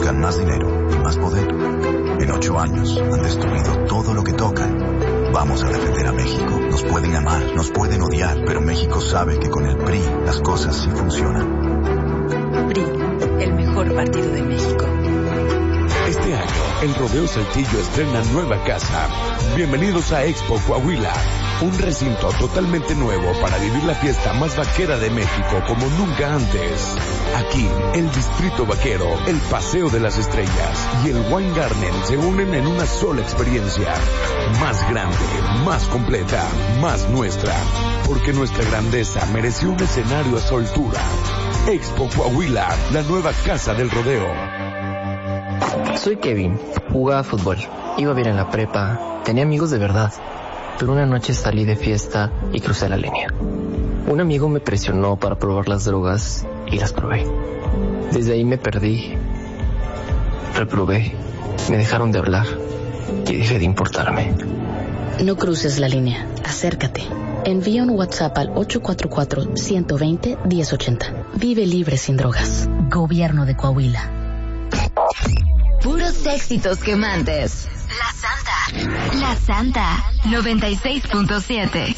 buscan más dinero y más poder. En 8 años han destruido todo lo que tocan. Vamos a defender a México. Nos pueden amar, nos pueden odiar, pero México sabe que con el PRI las cosas sí funcionan. PRI, el mejor partido de México. Este año, el Rodeo Saltillo estrena nueva casa. Bienvenidos a Expo Coahuila, un recinto totalmente nuevo para vivir la fiesta más vaquera de México como nunca antes. Aquí, el Distrito Vaquero, el Paseo de las Estrellas y el Wine Garden se unen en una sola experiencia. Más grande, más completa, más nuestra. Porque nuestra grandeza mereció un escenario a su altura. Expo Coahuila, la nueva casa del rodeo. Soy Kevin, jugaba fútbol, iba bien en la prepa, tenía amigos de verdad, pero una noche salí de fiesta y crucé la línea. Un amigo me presionó para probar las drogas y las probé. Desde ahí me perdí, reprobé, me dejaron de hablar y dejé de importarme. No cruces la línea, acércate. Envía un WhatsApp al 844-120-1080. Vive libre sin drogas. Gobierno de Coahuila. Puros éxitos quemantes. La Santa 96.7.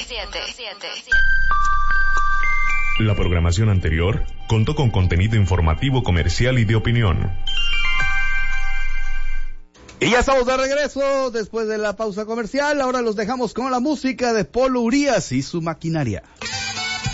La programación anterior contó con contenido informativo, comercial y de opinión. Y ya estamos de regreso después de la pausa comercial. Ahora los dejamos con la música de Polo Urías y su maquinaria.